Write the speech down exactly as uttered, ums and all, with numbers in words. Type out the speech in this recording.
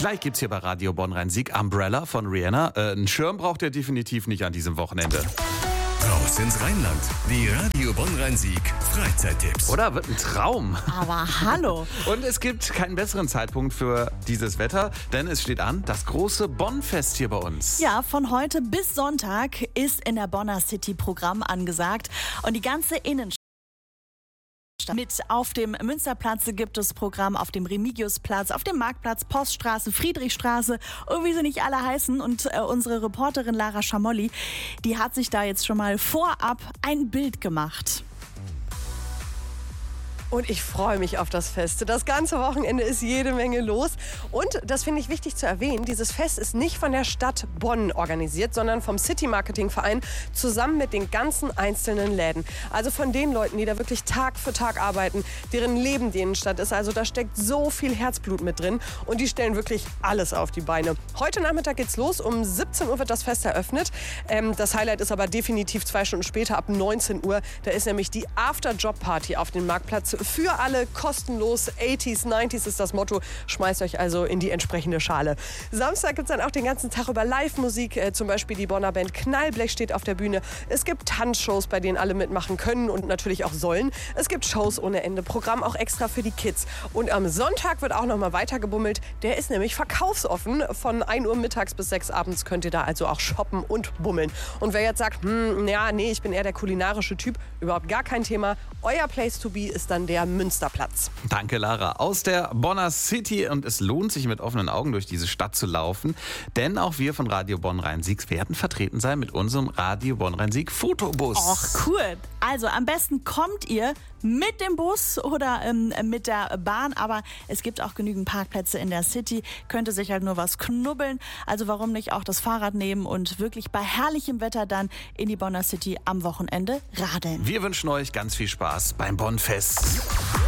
Gleich gibt's hier bei Radio Bonn-Rhein-Sieg Umbrella von Rihanna. Äh, einen Schirm braucht ihr definitiv nicht an diesem Wochenende. Raus ins Rheinland. Die Radio Bonn-Rhein-Sieg Freizeittipps. Oder? Wird ein Traum. Aber hallo. Und es gibt keinen besseren Zeitpunkt für dieses Wetter, denn es steht an, das große Bonn-Fest hier bei uns. Ja, von heute bis Sonntag ist in der Bonner City Programm angesagt. Und die ganze Innenstadt. Mit auf dem Münsterplatz gibt es Programm, auf dem Remigiusplatz, auf dem Marktplatz, Poststraße, Friedrichstraße und wie sie nicht alle heißen. Und äh, unsere Reporterin Lara Schamolli, die hat sich da jetzt schon mal vorab ein Bild gemacht. Und ich freue mich auf das Fest. Das ganze Wochenende ist jede Menge los. Und das finde ich wichtig zu erwähnen, dieses Fest ist nicht von der Stadt Bonn organisiert, sondern vom City Marketing Verein zusammen mit den ganzen einzelnen Läden. Also von den Leuten, die da wirklich Tag für Tag arbeiten, deren Leben die Innenstadt ist. Also da steckt so viel Herzblut mit drin und die stellen wirklich alles auf die Beine. Heute Nachmittag geht's los. Um siebzehn Uhr wird das Fest eröffnet. Ähm, das Highlight ist aber definitiv zwei Stunden später, ab neunzehn Uhr. Da ist nämlich die After-Job-Party auf dem Marktplatz. Für alle kostenlos. achtziger, neunziger ist das Motto. Schmeißt euch also in die entsprechende Schale. Samstag gibt es dann auch den ganzen Tag über Live-Musik. Äh, zum Beispiel die Bonner Band Knallblech steht auf der Bühne. Es gibt Tanzshows, bei denen alle mitmachen können und natürlich auch sollen. Es gibt Shows ohne Ende. Programm auch extra für die Kids. Und am Sonntag wird auch noch mal weiter gebummelt. Der ist nämlich verkaufsoffen. Von ein Uhr mittags bis sechs abends könnt ihr da also auch shoppen und bummeln. Und wer jetzt sagt, hm, ja, nee, ich bin eher der kulinarische Typ, überhaupt gar kein Thema. Euer Place to be ist dann der Münsterplatz. Danke, Lara. Aus der Bonner City. Und es lohnt sich, mit offenen Augen durch diese Stadt zu laufen. Denn auch wir von Radio Bonn-Rhein-Sieg werden vertreten sein mit unserem Radio Bonn-Rhein-Sieg Fotobus. Och, cool. Also am besten kommt ihr mit dem Bus oder ähm, mit der Bahn. Aber es gibt auch genügend Parkplätze in der City. Könnte sich halt nur was knubbeln. Also warum nicht auch das Fahrrad nehmen und wirklich bei herrlichem Wetter dann in die Bonner City am Wochenende radeln. Wir wünschen euch ganz viel Spaß beim Bonn-Fest.